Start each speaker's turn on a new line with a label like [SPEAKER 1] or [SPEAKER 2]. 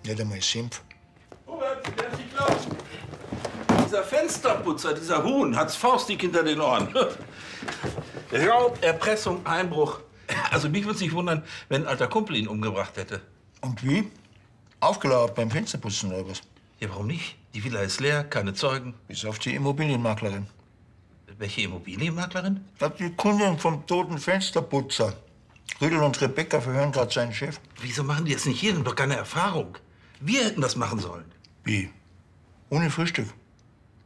[SPEAKER 1] Nicht einmal Schimpf.
[SPEAKER 2] Robert, du darfst nicht glauben. Dieser Fensterputzer, dieser Huhn, hat's faustdick hinter den Ohren. Raub, Erpressung, Einbruch. Also mich würde es nicht wundern, wenn ein alter Kumpel ihn umgebracht hätte.
[SPEAKER 1] Und wie? Aufgelauert beim Fensterputzen oder was?
[SPEAKER 2] Ja, warum nicht? Die Villa ist leer, keine Zeugen.
[SPEAKER 1] Bis auf die Immobilienmaklerin.
[SPEAKER 2] Welche Immobilienmaklerin?
[SPEAKER 1] Das ist die Kundin vom toten Fensterputzer. Rüdel und Rebecca verhören gerade seinen Chef.
[SPEAKER 2] Wieso machen die das nicht hier? Die haben doch keine Erfahrung. Wir hätten das machen sollen.
[SPEAKER 1] Wie? Ohne Frühstück.